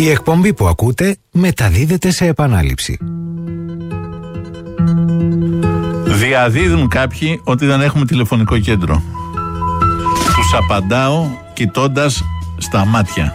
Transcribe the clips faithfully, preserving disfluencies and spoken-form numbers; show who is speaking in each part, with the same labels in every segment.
Speaker 1: Η εκπομπή που ακούτε μεταδίδεται σε επανάληψη.
Speaker 2: Διαδίδουν κάποιοι ότι δεν έχουμε τηλεφωνικό κέντρο. Τους απαντάω κοιτώντας στα μάτια.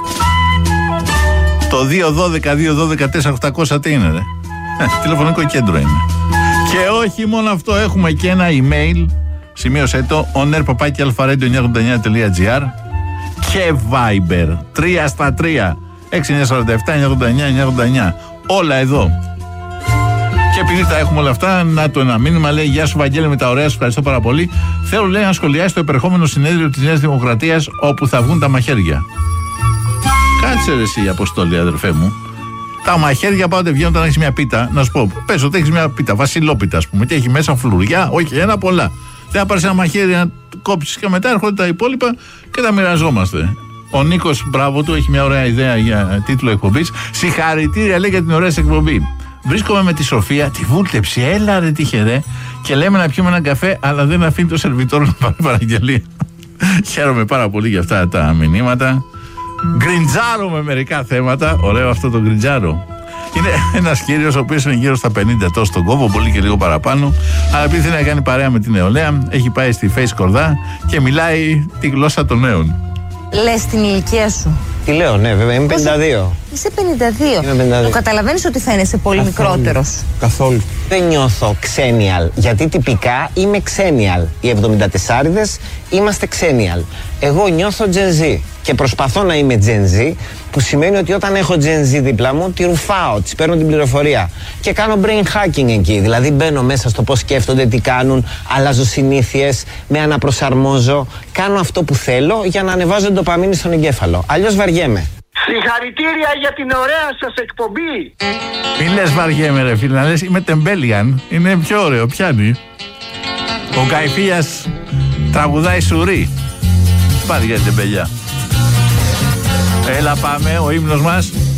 Speaker 2: Το δύο ένα δύο δύο ένα τέσσερα οκτακόσια τι είναι, ρε? Τηλεφωνικό κέντρο είναι. Και όχι μόνο αυτό, έχουμε και ένα email. Σημείωσέ το, onair παπάκι αλφα-radio εννιακόσια ογδόντα εννιά τελεία τζι άρ και Viber τρία στα τρία έξι εννιά τέσσερα επτά εννιακόσια ογδόντα εννιά εννιακόσια ογδόντα εννιά. Όλα εδώ. Και επειδή τα έχουμε όλα αυτά, να το ένα μήνυμα λέει: Γεια σου, Βαγγέλη, με τα ωραία σου, ευχαριστώ πάρα πολύ. Θέλω, λέει, να σχολιάσει το επερχόμενο συνέδριο της Νέας Δημοκρατίας όπου θα βγουν τα μαχαίρια. Κάτσε ρε εσύ, Αποστόλη, αδερφέ μου. Τα μαχαίρια πάντοτε βγαίνουν όταν έχεις μια πίτα. Να σου πω, πες ότι έχεις μια πίτα, βασιλόπιτα, ας πούμε, και έχει μέσα φλουριά, όχι ένα, πολλά. Δεν θα πάρεις ένα μαχαίρι να κόψεις και μετά έρχονται τα υπόλοιπα και τα μοιραζόμαστε. Ο Νίκος, μπράβο του, έχει μια ωραία ιδέα για τίτλο εκπομπής. Συγχαρητήρια, λέει, για την ωραία εκπομπή. Βρίσκομαι με τη Σοφία, τη βούλτεψη, έλα ρε τυχερέ, και λέμε να πιούμε έναν καφέ, αλλά δεν αφήνει το σερβιτόρο να πάρει παραγγελία. Χαίρομαι πάρα πολύ για αυτά τα μηνύματα. Γκριντζάρο με μερικά θέματα. Ωραίο αυτό το γκριντζάρο. Είναι ένας κύριος ο οποίος είναι γύρω στα πενήντα τόσο στον κόβο, πολύ και λίγο παραπάνω. Αλλά επειδή θέλει να κάνει παρέα με την νεολαία, έχει πάει στη Face Κορδά και μιλάει τη γλώσσα των νέων. Λες την ηλικία σου?
Speaker 3: Τι λέω, ναι, βέβαια, είμαι πενήντα δύο.
Speaker 4: Είσαι πενήντα δύο.
Speaker 3: Είμαι πενήντα δύο.
Speaker 4: Το καταλαβαίνεις ότι θα είναι σε πολύ μικρότερος.
Speaker 3: Καθόλου. Δεν νιώθω ξένιαλ, γιατί τυπικά είμαι ξένιαλ. Οι εβδομηντατεσσάριδες είμαστε ξένιαλ. Εγώ νιώθω Gen Z και προσπαθώ να είμαι Gen Z, που σημαίνει ότι όταν έχω Gen Z δίπλα μου, τη ρουφάω, της παίρνω την πληροφορία και κάνω brain hacking εκεί. Δηλαδή μπαίνω μέσα στο πώς σκέφτονται, τι κάνουν, αλλάζω συνήθειες, με αναπροσαρμόζω, κάνω αυτό που θέλω για να ανεβάζω ντοπαμίνη στον εγκέφαλο. Αλλιώς βαριέμαι.
Speaker 5: Συγχαρητήρια για την ωραία σας εκπομπή.
Speaker 2: Μη λες βαριέμαι ρε φίλε, να λες είμαι τεμπέλιαν. Είναι πιο ωραίο, πιάνει. Ο Καϊφίας τραγουδάει σουρί. Πάρει για την τεμπελιά. Έλα πάμε, ο ύμνος μας.